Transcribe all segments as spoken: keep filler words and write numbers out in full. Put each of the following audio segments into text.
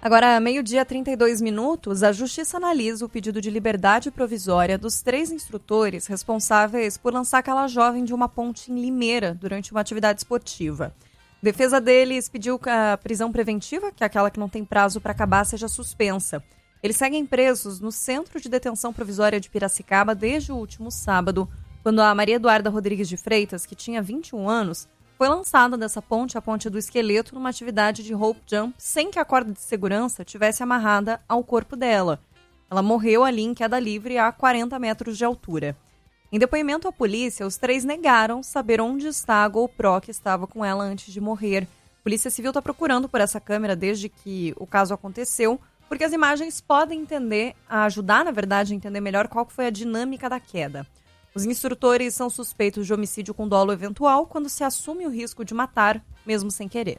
Agora, meio-dia e trinta e dois minutos, a Justiça analisa o pedido de liberdade provisória dos três instrutores responsáveis por lançar aquela jovem de uma ponte em Limeira durante uma atividade esportiva. A defesa deles pediu que a prisão preventiva, que é aquela que não tem prazo para acabar, seja suspensa. Eles seguem presos no Centro de Detenção Provisória de Piracicaba desde o último sábado, quando a Maria Eduarda Rodrigues de Freitas, que tinha vinte e um anos, foi lançada dessa ponte, a Ponte do Esqueleto, numa atividade de rope jump, sem que a corda de segurança tivesse amarrada ao corpo dela. Ela morreu ali em queda livre a quarenta metros de altura. Em depoimento à polícia, os três negaram saber onde está a GoPro que estava com ela antes de morrer. A Polícia Civil está procurando por essa câmera desde que o caso aconteceu, porque as imagens podem entender, ajudar, na verdade, a entender melhor qual foi a dinâmica da queda. Os instrutores são suspeitos de homicídio com dolo eventual quando se assume o risco de matar, mesmo sem querer.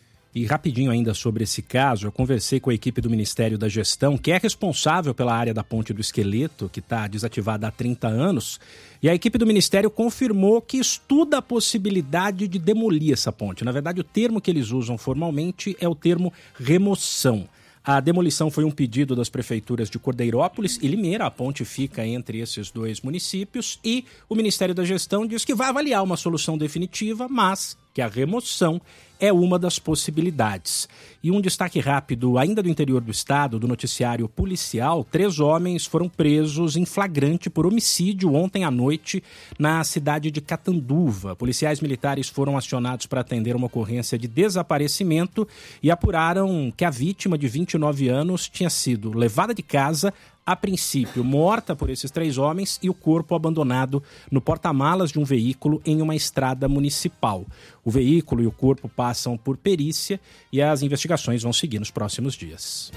E rapidinho ainda sobre esse caso, eu conversei com a equipe do Ministério da Gestão, que é responsável pela área da Ponte do Esqueleto, que está desativada há trinta anos, e a equipe do Ministério confirmou que estuda a possibilidade de demolir essa ponte. Na verdade, o termo que eles usam formalmente é o termo remoção. A demolição foi um pedido das prefeituras de Cordeirópolis e Limeira. A ponte fica entre esses dois municípios e o Ministério da Gestão diz que vai avaliar uma solução definitiva, mas que a remoção é uma das possibilidades. E um destaque rápido, ainda do interior do estado, do noticiário policial, três homens foram presos em flagrante por homicídio ontem à noite na cidade de Catanduva. Policiais militares foram acionados para atender uma ocorrência de desaparecimento e apuraram que a vítima, de vinte e nove anos, tinha sido levada de casa, a princípio morta por esses três homens, e o corpo abandonado no porta-malas de um veículo em uma estrada municipal. O veículo e o corpo passam por perícia e as investigações vão seguir nos próximos dias.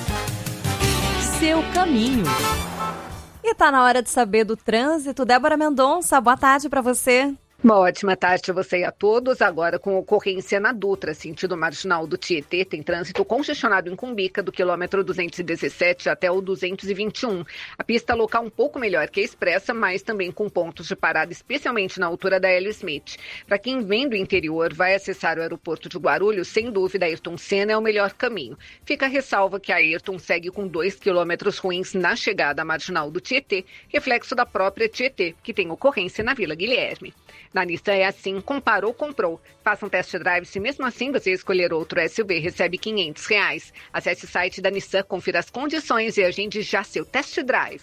Seu caminho. E tá na hora de saber do trânsito. Débora Mendonça, boa tarde para você. Uma ótima tarde a você e a todos. Agora, com ocorrência na Dutra, sentido marginal do Tietê, tem trânsito congestionado em Cumbica, do quilômetro duzentos e dezessete até o duzentos e vinte e um. A pista local um pouco melhor que a expressa, mas também com pontos de parada, especialmente na altura da Hélio Smith. Para quem vem do interior, vai acessar o aeroporto de Guarulhos, sem dúvida, Ayrton Senna é o melhor caminho. Fica a ressalva que a Ayrton segue com dois quilômetros ruins na chegada à marginal do Tietê, reflexo da própria Tietê, que tem ocorrência na Vila Guilherme. Na Nissan é assim, comparou, comprou. Faça um test drive, se mesmo assim você escolher outro S U V, recebe quinhentos reais. Acesse o site da Nissan, confira as condições e agende já seu test drive.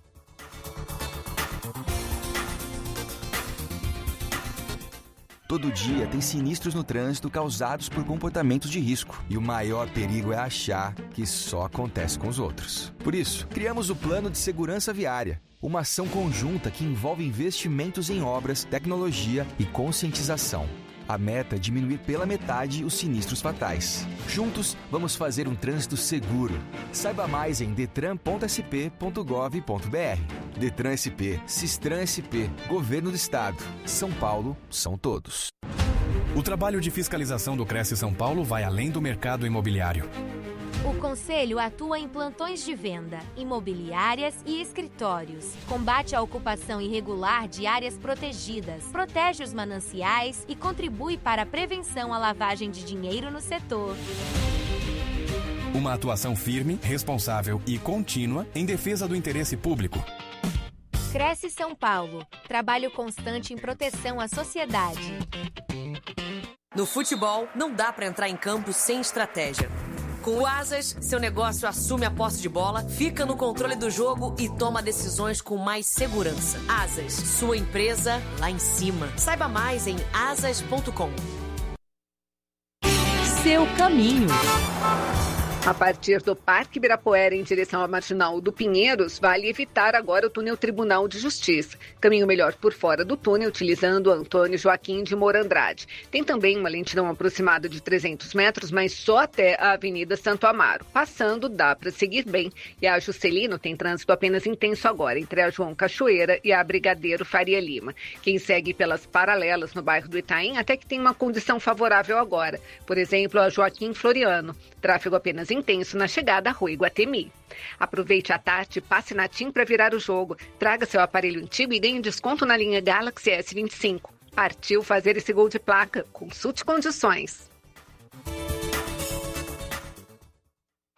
Todo dia tem sinistros no trânsito causados por comportamentos de risco. E o maior perigo é achar que só acontece com os outros. Por isso, criamos o Plano de Segurança Viária, uma ação conjunta que envolve investimentos em obras, tecnologia e conscientização. A meta é diminuir pela metade os sinistros fatais. Juntos, vamos fazer um trânsito seguro. Saiba mais em detran ponto s p ponto gov ponto b r. Detran S P, Sistran S P, Governo do Estado. São Paulo, são todos. O trabalho de fiscalização do Cresce São Paulo vai além do mercado imobiliário. O Conselho atua em plantões de venda, imobiliárias e escritórios. Combate a ocupação irregular de áreas protegidas, protege os mananciais e contribui para a prevenção à lavagem de dinheiro no setor. Uma atuação firme, responsável e contínua em defesa do interesse público. Cresce São Paulo. Trabalho constante em proteção à sociedade. No futebol, não dá para entrar em campo sem estratégia. Com o Asas, seu negócio assume a posse de bola, fica no controle do jogo e toma decisões com mais segurança. Asas, sua empresa lá em cima. Saiba mais em asas ponto com. Seu caminho. A partir do Parque Ibirapuera em direção à Marginal do Pinheiros, vale evitar agora o túnel Tribunal de Justiça. Caminho melhor por fora do túnel, utilizando o Antônio Joaquim de Moura Andrade. Tem também uma lentidão aproximada de trezentos metros, mas só até a Avenida Santo Amaro. Passando, dá para seguir bem. E a Juscelino tem trânsito apenas intenso agora, entre a João Cachoeira e a Brigadeiro Faria Lima. Quem segue pelas paralelas no bairro do Itaim até que tem uma condição favorável agora. Por exemplo, a Joaquim Floriano. Tráfego apenas intenso na chegada à Rua Iguatemi. Aproveite a tarde, passe na TIM para virar o jogo. Traga seu aparelho antigo e ganhe desconto na linha Galaxy S vinte e cinco. Partiu fazer esse gol de placa. Consulte condições.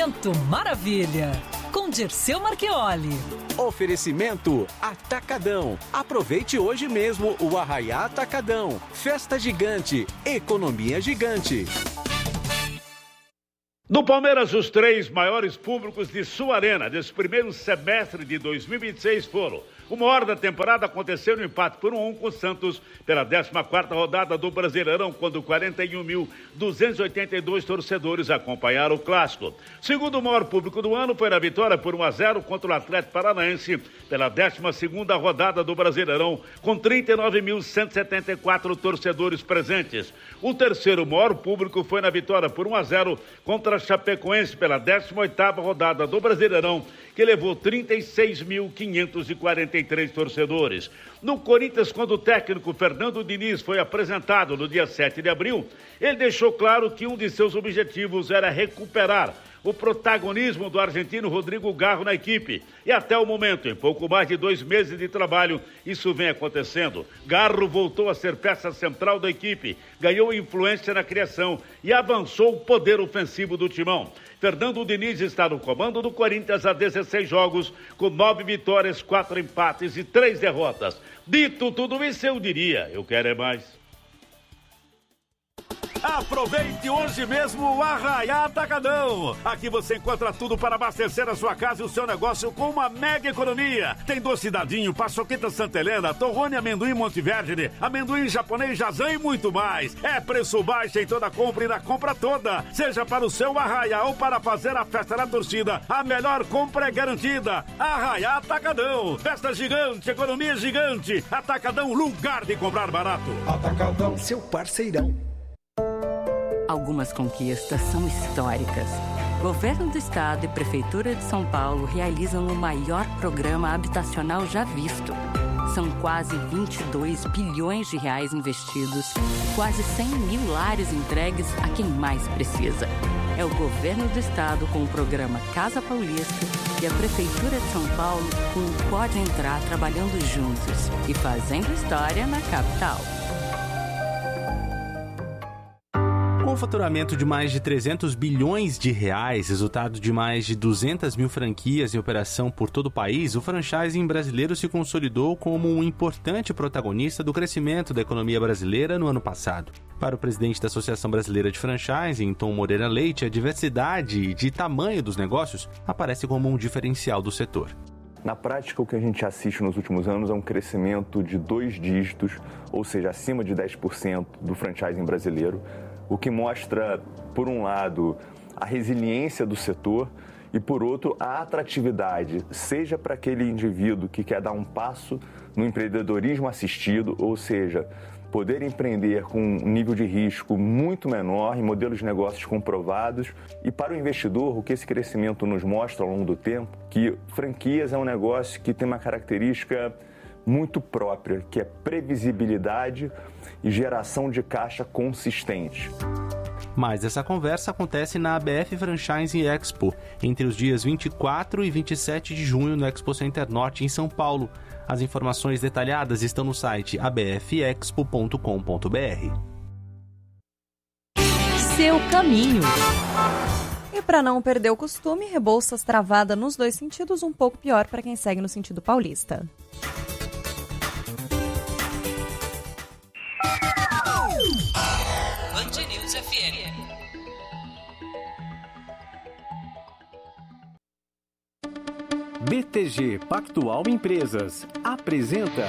Momento Maravilha, com Dirceu Marchioli. Oferecimento Atacadão. Aproveite hoje mesmo o Arraiá Atacadão. Festa gigante, economia gigante. No Palmeiras, os três maiores públicos de sua arena desse primeiro semestre de dois mil e vinte e seis foram: o maior da temporada aconteceu no empate por um a um com o Santos pela décima quarta rodada do Brasileirão, quando quarenta e um mil duzentos e oitenta e dois torcedores acompanharam o clássico. Segundo maior público do ano foi na vitória por um a zero contra o Atlético Paranaense pela décima segunda rodada do Brasileirão, com trinta e nove mil cento e setenta e quatro torcedores presentes. O terceiro maior público foi na vitória por um a zero contra a Chapecoense pela décima oitava rodada do Brasileirão, que levou trinta e seis mil quinhentos e quarenta e três torcedores. No Corinthians, quando o técnico Fernando Diniz foi apresentado no dia sete de abril, ele deixou claro que um de seus objetivos era recuperar o protagonismo do argentino Rodrigo Garro na equipe. E até o momento, em pouco mais de dois meses de trabalho, isso vem acontecendo. Garro voltou a ser peça central da equipe, ganhou influência na criação e avançou o poder ofensivo do timão. Fernando Diniz está no comando do Corinthians há dezesseis jogos, com nove vitórias, quatro empates e três derrotas. Dito tudo isso, eu diria, eu quero é mais. Aproveite hoje mesmo o Arraiá Atacadão. Aqui você encontra tudo para abastecer a sua casa e o seu negócio com uma mega economia. Tem doce dadinho, paçoquita Santa Helena, torrone amendoim Montiverde, amendoim japonês Jazan e muito mais. É preço baixo em toda compra e na compra toda. Seja para o seu Arraiá ou para fazer a festa da torcida, a melhor compra é garantida. Arraiá Atacadão. Festa gigante, economia gigante. Atacadão, lugar de comprar barato. Atacadão, seu parceirão. Algumas conquistas são históricas. Governo do Estado e Prefeitura de São Paulo realizam o maior programa habitacional já visto. São quase vinte e dois bilhões de reais investidos, quase cem mil lares entregues a quem mais precisa. É o Governo do Estado com o programa Casa Paulista e a Prefeitura de São Paulo com o Pode Entrar trabalhando juntos e fazendo história na capital. Com o faturamento de mais de trezentos bilhões de reais, resultado de mais de duzentas mil franquias em operação por todo o país, o franchising brasileiro se consolidou como um importante protagonista do crescimento da economia brasileira no ano passado. Para o presidente da Associação Brasileira de Franchising, Tom Moreira Leite, a diversidade de tamanho dos negócios aparece como um diferencial do setor. Na prática, o que a gente assiste nos últimos anos é um crescimento de dois dígitos, ou seja, acima de dez por cento do franchising brasileiro, o que mostra, por um lado, a resiliência do setor e, por outro, a atratividade, seja para aquele indivíduo que quer dar um passo no empreendedorismo assistido, ou seja, poder empreender com um nível de risco muito menor, em modelos de negócios comprovados, e para o investidor, o que esse crescimento nos mostra ao longo do tempo, que franquias é um negócio que tem uma característica muito própria, que é previsibilidade e geração de caixa consistente. Mas essa conversa acontece na A B F Franchising Expo, entre os dias vinte e quatro e vinte e sete de junho no Expo Center Norte, em São Paulo. As informações detalhadas estão no site a b f expo ponto com ponto b r. Seu caminho. E para não perder o costume, Rebouças travada nos dois sentidos, um pouco pior para quem segue no sentido paulista. Band News F M. B T G Pactual Empresas apresenta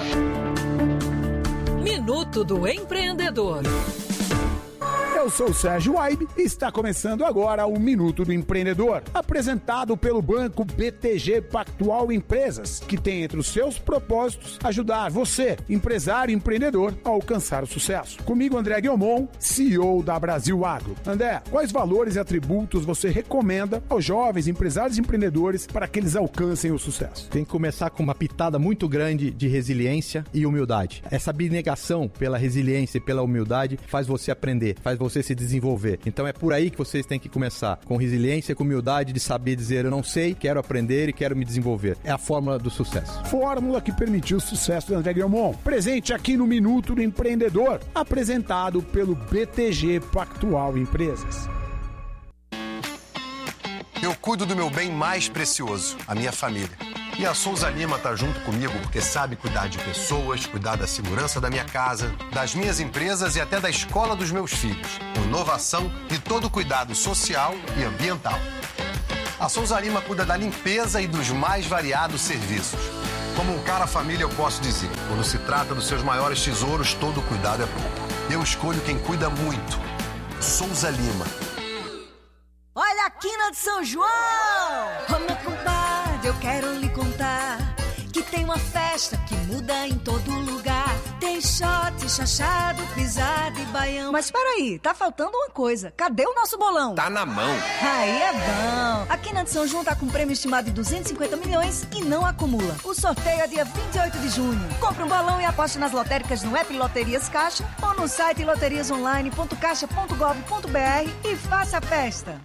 Minuto do Empreendedor. Eu sou o Sérgio Aibe e está começando agora o Minuto do Empreendedor, apresentado pelo banco B T G Pactual Empresas, que tem entre os seus propósitos ajudar você, empresário e empreendedor, a alcançar o sucesso. Comigo, André Guilmon, C E O da Brasil Agro. André, quais valores e atributos você recomenda aos jovens empresários e empreendedores para que eles alcancem o sucesso? Tem que começar com uma pitada muito grande de resiliência e humildade. Essa abnegação pela resiliência e pela humildade faz você aprender, faz você se desenvolver. Então é por aí que vocês têm que começar, com resiliência, com humildade de saber dizer eu não sei, quero aprender e quero me desenvolver. É a fórmula do sucesso. Fórmula que permitiu o sucesso do André Guilmon. Presente aqui no Minuto do Empreendedor, apresentado pelo B T G Pactual Empresas. eu cuido do meu bem mais precioso, a minha família. E a Souza Lima tá junto comigo porque sabe cuidar de pessoas, cuidar da segurança da minha casa, das minhas empresas e até da escola dos meus filhos, com inovação e todo cuidado social e ambiental. A Souza Lima cuida da limpeza e dos mais variados serviços. Como um cara família, eu posso dizer, quando se trata dos seus maiores tesouros, todo cuidado é pouco. Eu escolho quem cuida muito. Souza Lima. Olha a quina de São João! Ô meu compadre, eu quero lhe contar que tem uma festa que muda em todo lugar. Tem shot, chachado, pisado e baião. Mas peraí, tá faltando uma coisa. Cadê o nosso bolão? Tá na mão. Aí é bom. A quina de São João tá com um prêmio estimado de duzentos e cinquenta milhões e não acumula. O sorteio é dia vinte e oito de junho. Compre um bolão e aposte nas lotéricas no app Loterias Caixa ou no site loterias online ponto caixa ponto gov ponto br e faça a festa.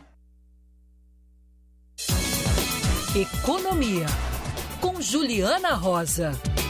Economia, com Juliana Rosa.